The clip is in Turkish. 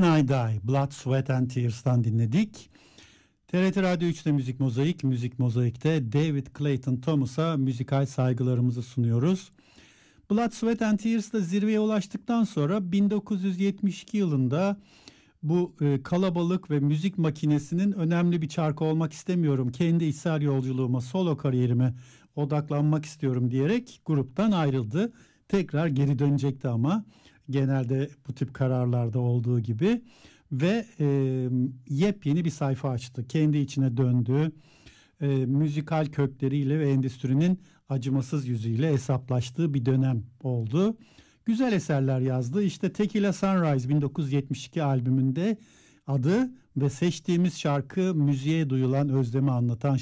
When I Die, Blood, Sweat and Tears'tan dinledik. TRT Radyo 3'te Müzik Mozaik, Müzik Mozaik'te David Clayton Thomas'a müzikal saygılarımızı sunuyoruz. Blood, Sweat and Tears'la zirveye ulaştıktan sonra 1972 yılında bu kalabalık ve müzik makinesinin önemli bir çarkı olmak istemiyorum, kendi içsel yolculuğuma, solo kariyerime odaklanmak istiyorum diyerek gruptan ayrıldı. Tekrar geri dönecekti ama genelde bu tip kararlarda olduğu gibi ve yepyeni bir sayfa açtı. Kendi içine döndü. Müzikal kökleriyle ve endüstrinin acımasız yüzüyle hesaplaştığı bir dönem oldu. Güzel eserler yazdı. İşte Tequila Sunrise 1972 albümünde adı ve seçtiğimiz şarkı müziğe duyulan özlemi anlatan